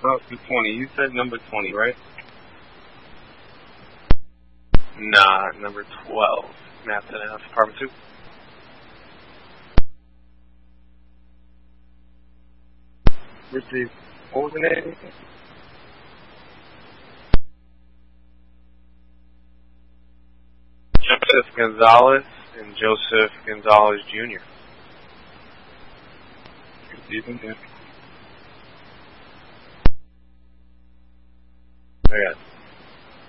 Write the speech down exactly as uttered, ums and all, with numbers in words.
Oh, two twenty. You said number twenty, right? Nah, number twelve. Maps and F, apartment two. Received. What was the name? Joseph Gonzalez and Joseph Gonzalez Junior Receiving, yeah. I got